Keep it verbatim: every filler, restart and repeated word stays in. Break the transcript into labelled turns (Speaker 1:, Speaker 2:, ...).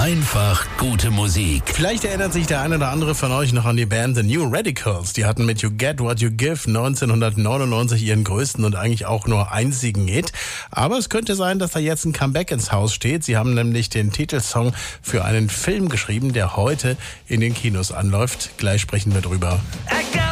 Speaker 1: Einfach gute Musik.
Speaker 2: Vielleicht erinnert sich der eine oder andere von euch noch an die Band The New Radicals. Die hatten mit You Get What You Give neunzehnhundertneunundneunzig ihren größten und eigentlich auch nur einzigen Hit. Aber es könnte sein, dass da jetzt ein Comeback ins Haus steht. Sie haben nämlich den Titelsong für einen Film geschrieben, der heute in den Kinos anläuft. Gleich sprechen wir drüber.